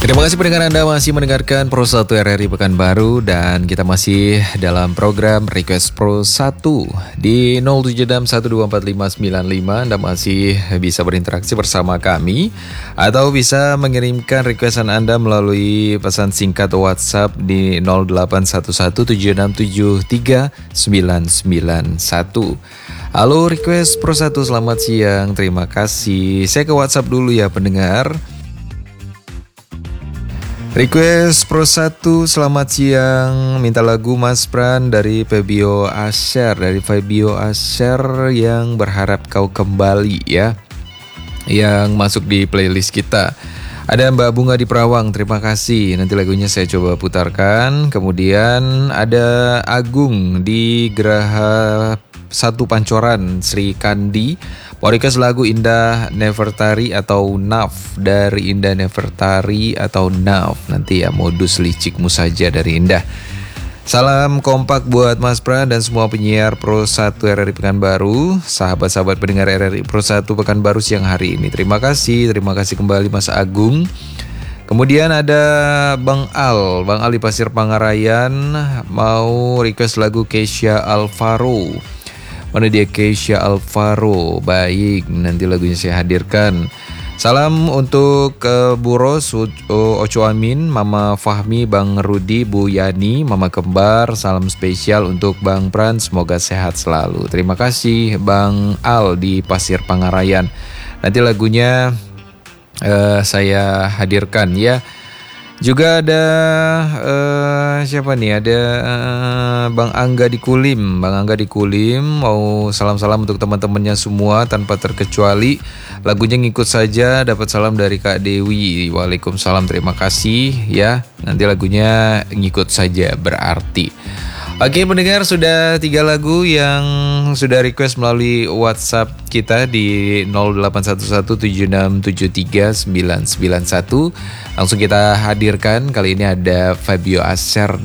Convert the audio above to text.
Terima kasih pendengar Anda masih mendengarkan Pro 1 RRI Pekanbaru dan kita masih dalam program Request Pro 1 di 076124595. Anda masih bisa berinteraksi bersama kami atau bisa mengirimkan requestan Anda melalui pesan singkat WhatsApp di 081176739991. Halo Request Pro 1, selamat siang, terima kasih. Saya ke WhatsApp dulu ya pendengar. Request Pro 1, selamat siang. Minta lagu Mas Pran dari Fabio Asher. Dari Fabio Asher yang berharap kau kembali ya, yang masuk di playlist kita. Ada Mbak Bunga di Perawang, terima kasih. Nanti lagunya saya coba putarkan. Kemudian ada Agung di Geraha 1 Pancoran, Sri Kandi. Mau request lagu Indah Nevertari atau Naf, dari Indah Nevertari atau Naf. Nanti ya, modus licikmu saja dari Indah. Salam kompak buat Mas Pran dan semua penyiar Pro 1 RRI Pekanbaru, sahabat-sahabat pendengar RRI Pro 1 Pekanbaru siang hari ini. Terima kasih kembali Mas Agung. Kemudian ada Bang Al di Pasir Pangarayan, mau request lagu Keisha Alvaro. Mana dia Keisha Alvaro? Baik, nanti lagunya saya hadirkan. Salam untuk Bu Ros, Oco Amin, Mama Fahmi, Bang Rudi, Bu Yani, Mama Kembar. Salam spesial untuk Bang Pran, semoga sehat selalu. Terima kasih Bang Al di Pasir Pangarayan. Nanti lagunya saya hadirkan ya. Juga ada siapa nih? Ada Bang Angga di Kulim. Bang Angga di Kulim mau salam-salam untuk teman-temannya semua tanpa terkecuali. Lagunya ngikut saja, dapat salam dari Kak Dewi. Waalaikumsalam, terima kasih ya. Nanti lagunya ngikut saja berarti. Oke pendengar, sudah 3 lagu yang sudah request melalui WhatsApp kita di 081176739991. Langsung kita hadirkan. Kali ini ada Fabio Asher